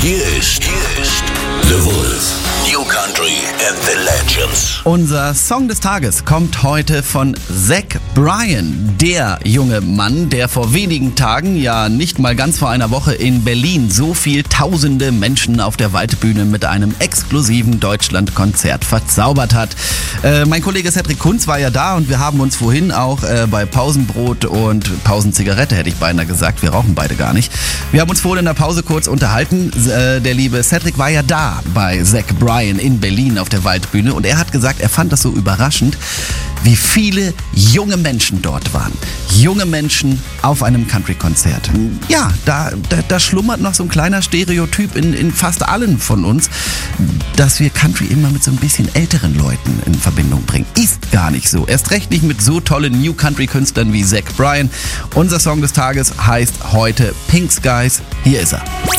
Hier ist The Wolf. New Country and the Legends. Unser Song des Tages kommt heute von Zach Bryan, der junge Mann, der vor wenigen Tagen, ja nicht mal ganz vor einer Woche in Berlin so viel tausende Menschen auf der Waldbühne mit einem exklusiven Deutschlandkonzert verzaubert hat. Mein Kollege Cedric Kunz war ja da und wir haben uns vorhin auch bei Pausenbrot und Pausenzigarette, hätte ich beinahe gesagt, wir rauchen beide gar nicht. Wir haben uns vorhin in der Pause kurz unterhalten. Der liebe Cedric war ja da bei Zach Bryan in Berlin auf der Waldbühne und er hat gesagt, er fand das so überraschend, wie viele junge Menschen dort waren. Junge Menschen auf einem Country-Konzert. Ja, da schlummert noch so ein kleiner Stereotyp in fast allen von uns, dass wir Country immer mit so ein bisschen älteren Leuten in Verbindung bringen. Ist gar nicht so. Erst recht nicht mit so tollen New Country-Künstlern wie Zach Bryan. Unser Song des Tages heißt heute Pink Skies. Hier ist er.